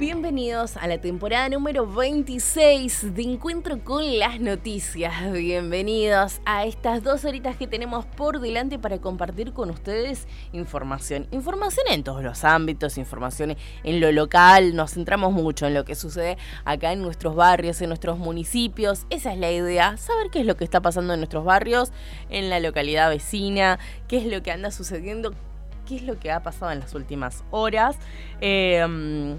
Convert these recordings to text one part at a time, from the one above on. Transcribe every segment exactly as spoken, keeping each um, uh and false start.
Bienvenidos a la temporada número veintiséis de Encuentro con las Noticias. Bienvenidos a estas dos horitas que tenemos por delante para compartir con ustedes información. Información en todos los ámbitos, información en lo local. Nos centramos mucho en lo que sucede acá en nuestros barrios, en nuestros municipios. Esa es la idea, saber qué es lo que está pasando en nuestros barrios, en la localidad vecina, qué es lo que anda sucediendo, qué es lo que ha pasado en las últimas horas. Eh...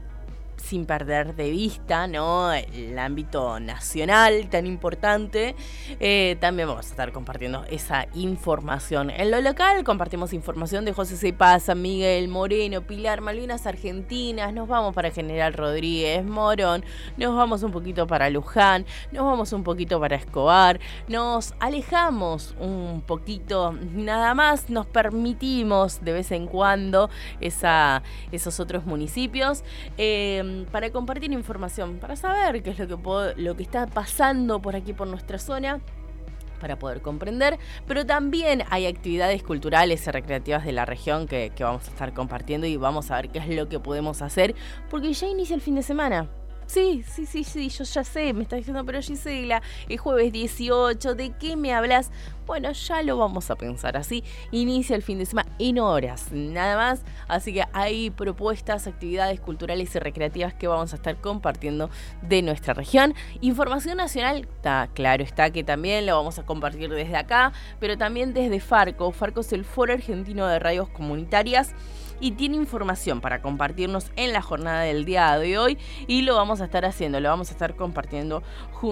sin perder de vista, ¿no?, el ámbito nacional tan importante. Eh, también vamos a estar compartiendo esa información. En lo local compartimos información de José Cepaz, San Miguel, Moreno, Pilar, Malvinas Argentinas. Nos vamos para General Rodríguez, Morón. Nos vamos un poquito para Luján. Nos vamos un poquito para Escobar. Nos alejamos un poquito, nada más. Nos permitimos de vez en cuando esa, esos otros municipios. Eh, para compartir información, para saber qué es lo que, puedo, lo que está pasando por aquí, por nuestra zona, para poder comprender, pero también hay actividades culturales y recreativas de la región que, que vamos a estar compartiendo y vamos a ver qué es lo que podemos hacer, porque ya inicia el fin de semana. Sí, sí, sí, sí, yo ya sé, me está diciendo, pero Gisela, el jueves dieciocho, ¿de qué me hablas? Bueno, ya lo vamos a pensar así. Inicia el fin de semana en horas, nada más. Así que hay propuestas, actividades culturales y recreativas que vamos a estar compartiendo de nuestra región. Información nacional, está claro, está que también lo vamos a compartir desde acá, pero también desde Farco. Farco es el Foro Argentino de Radios Comunitarias y tiene información para compartirnos en la jornada del día de hoy y lo vamos a estar haciendo, lo vamos a estar compartiendo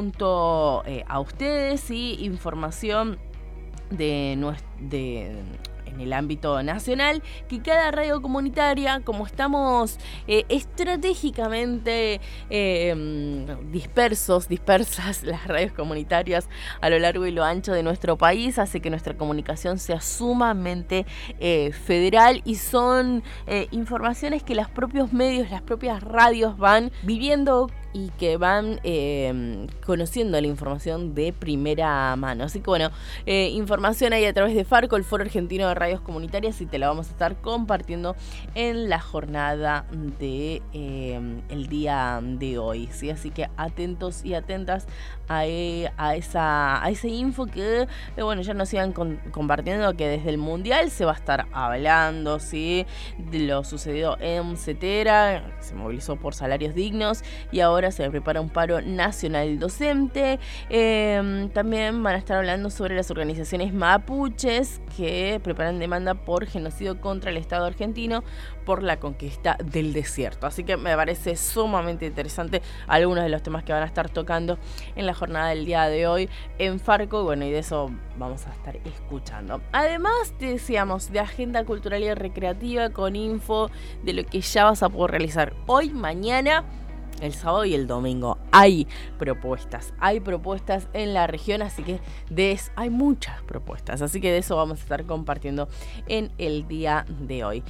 junto eh, a ustedes y información de, de en el ámbito nacional, que cada radio comunitaria, como estamos eh, estratégicamente eh, dispersos, dispersas las radios comunitarias a lo largo y lo ancho de nuestro país, hace que nuestra comunicación sea sumamente eh, federal y son eh, informaciones que los propios medios, las propias radios van viviendo y que van eh, conociendo la información de primera mano. Así que bueno, eh, información ahí a través de Farco, el Foro Argentino de Radios Comunitarias, y te la vamos a estar compartiendo en la jornada de eh, el día de hoy, ¿sí? Así que atentos y atentas a, a esa a esa info que eh, bueno, ya nos sigan con, compartiendo, que desde el Mundial se va a estar hablando, ¿sí?, de lo sucedido en Cetera, se movilizó por salarios dignos y ahora Ahora se prepara un paro nacional docente. Eh, también van a estar hablando sobre las organizaciones mapuches que preparan demanda por genocidio contra el Estado argentino por la conquista del desierto. Así que me parece sumamente interesante algunos de los temas que van a estar tocando en la jornada del día de hoy en Farco. Y bueno, y de eso vamos a estar escuchando. Además, te decíamos, de agenda cultural y recreativa con info de lo que ya vas a poder realizar hoy, mañana, el sábado y el domingo. Hay propuestas, hay propuestas en la región, así que de eso, hay muchas propuestas, así que de eso vamos a estar compartiendo en el día de hoy.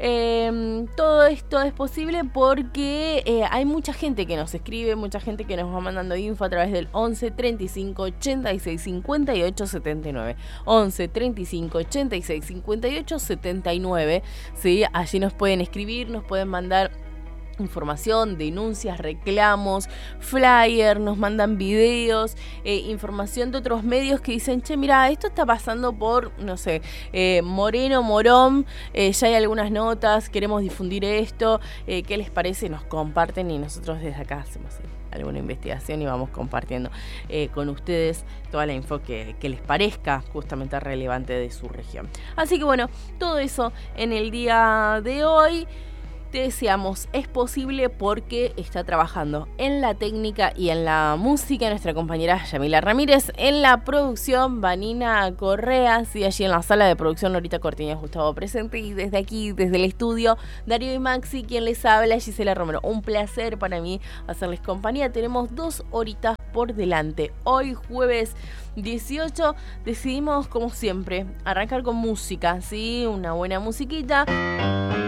Eh, todo esto es posible porque eh, hay mucha gente que nos escribe, mucha gente que nos va mandando info a través del once, treinta y cinco, ochenta y seis, cincuenta y ocho, setenta y nueve. once, treinta y cinco, ochenta y seis, cincuenta y ocho, setenta y nueve. ¿Sí? Allí nos pueden escribir, nos pueden mandar información, denuncias, reclamos, flyer, nos mandan videos, eh, información de otros medios que dicen, che, mira, esto está pasando por, no sé, eh, Moreno, Morón, eh, ya hay algunas notas, queremos difundir esto, eh, ¿qué les parece? Nos comparten y nosotros desde acá hacemos eh, alguna investigación y vamos compartiendo eh, con ustedes toda la info que, que les parezca justamente relevante de su región. Así que bueno, todo eso en el día de hoy. Te decíamos, es posible porque está trabajando en la técnica y en la música nuestra compañera Yamila Ramírez, en la producción Vanina Correa, sí, allí en la sala de producción Norita Cortiñas Gustavo presente, y desde aquí, desde el estudio, Darío y Maxi, quien les habla, Gisela Romero. Un placer para mí hacerles compañía. Tenemos dos horitas por delante. Hoy jueves dieciocho decidimos, como siempre, arrancar con música, ¿sí? Una buena musiquita.